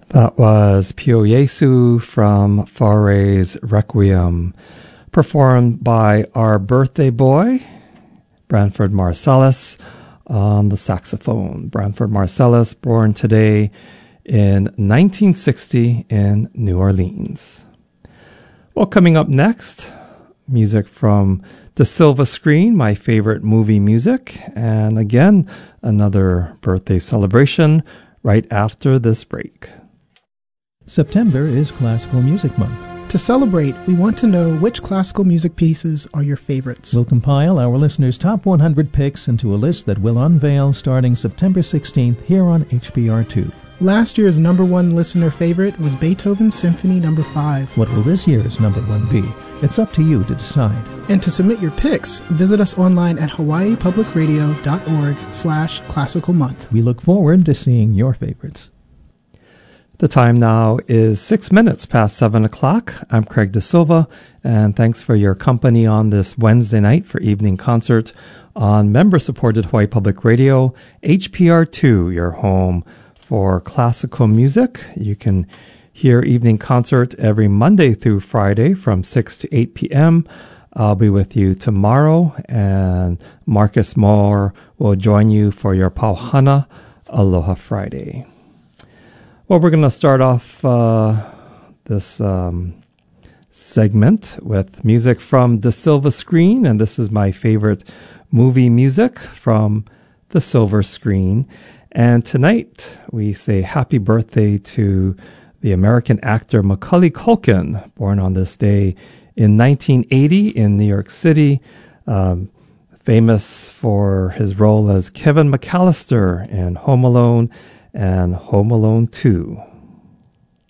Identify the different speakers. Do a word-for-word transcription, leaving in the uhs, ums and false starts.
Speaker 1: That was Pio Jesu from Fauré's Requiem, performed by our birthday boy, Branford Marsalis, on the saxophone. Branford Marsalis, born today in nineteen sixty in New Orleans. Well, coming up next, music from Da Silva Screen, my favorite movie music, and again, another birthday celebration right after this break.
Speaker 2: September is Classical Music Month.
Speaker 3: To celebrate, we want to know which classical music pieces are your favorites.
Speaker 2: We'll compile our listeners' top one hundred picks into a list that we'll unveil starting September sixteenth here on H B R two.
Speaker 3: Last year's number one listener favorite was Beethoven's Symphony number five.
Speaker 2: What will this year's number one be? It's up to you to decide.
Speaker 3: And to submit your picks, visit us online at hawaii public radio dot org slash classical month.
Speaker 2: We look forward to seeing your favorites.
Speaker 1: The time now is six minutes past seven o'clock. I'm Craig Da Silva, and thanks for your company on this Wednesday night for evening concert on member-supported Hawaii Public Radio, H P R two, your home for classical music. You can hear evening concert every Monday through Friday from six to eight p.m. I'll be with you tomorrow, and Marcus Moore will join you for your Pauhana Aloha Friday. Well, we're going to start off uh, this um, segment with music from Da Silva Screen, and this is my favorite movie music from The Silver Screen. And tonight we say happy birthday to the American actor Macaulay Culkin, born on this day in nineteen eighty in New York City, um, famous for his role as Kevin McAllister in Home Alone and Home Alone two.